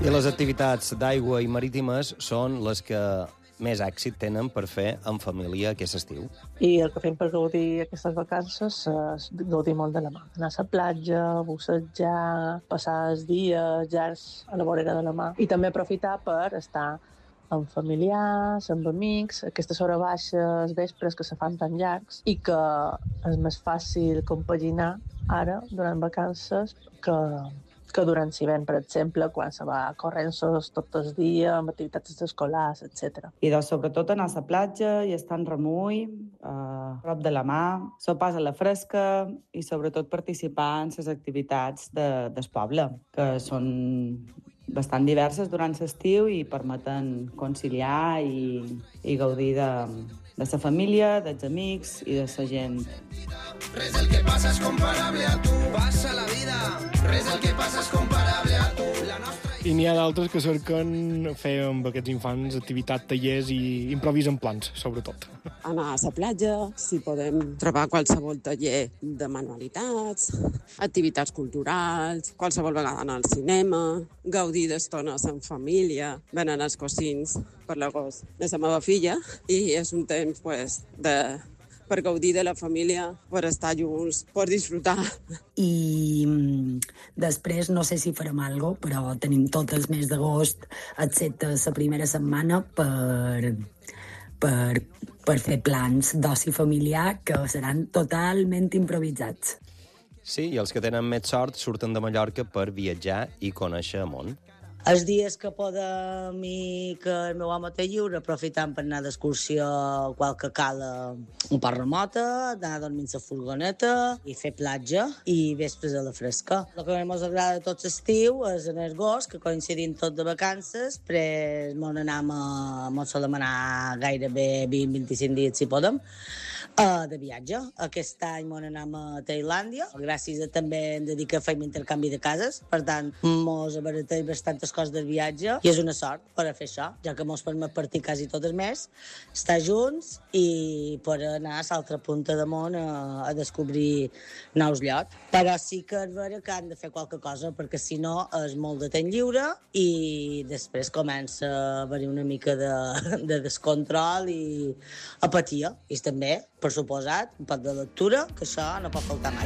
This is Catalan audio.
I les activitats d'aigua i marítimes són les que més èxit tenen per fer en família aquest estiu. I el que fem per gaudir aquestes vacances és gaudir molt de la mar. Anar a la platja, bussejar, passar els dies llargs a la vorera de la mar. I també aprofitar per estar amb familiars, amb amics, aquestes hores baixes, vespres que se fan tan llargs i que és més fàcil compaginar ara, durant vacances, que durant l'hivern, per exemple, quan se va a correnços tot el dia, amb activitats escolars, etc. I doncs, sobretot anar a la platja i estar en remull, a prop de la mà, sopars a la fresca i sobretot participar en les activitats del poble, que són bastant diverses durant l'estiu i permeten conciliar i gaudir de la família, dels amics i de la gent. Res del que passa és comparable a tu. Passa la vida. Res del que passa és comparable a tu. La nostra... I n'hi ha d'altres que cerquen fer amb aquests infants activitats, tallers i improvisen plans, sobretot. Anar a la platja, si podem trobar qualsevol taller de manualitats, activitats culturals, qualsevol vegada anar al cinema, gaudir d'estones en família, venen els cosins per l'agost de la meva filla i és un temps per gaudir de la família, per estar junts, per disfrutar. I després, no sé si farem alguna cosa, però tenim tot el mes d'agost, excepte la primera setmana, per fer plans d'oci familiar que seran totalment improvisats. Sí, i els que tenen més sort surten de Mallorca per viatjar i conèixer el món. Els dies que podem i que el meu home té lliure, aprofitant per anar d'excursió a qualque cala un poc remota, anar a dormir a la furgoneta i fer platja i vespres a la fresca. El que més agrada tot l'estiu és en agost, que coincidim tot de vacances, després mos solem anar gairebé 20-25 dies si podem, de viatge. Aquest any mos anem a Tailàndia, gràcies a també hem de dir que fem intercanvi de cases, per tant mos abarateix bastantes coses del viatge i és una sort per a fer això, ja que mos permet partir quasi tot el mes, estar junts i per anar a l'altra punta de món a descobrir nous llocs. Però sí que és vera que han de fer qualque cosa, perquè si no és molt de temps lliure i després comença a haver una mica de descontrol i apatia. I també, per suposat, un poc de lectura, que això no pot faltar mai.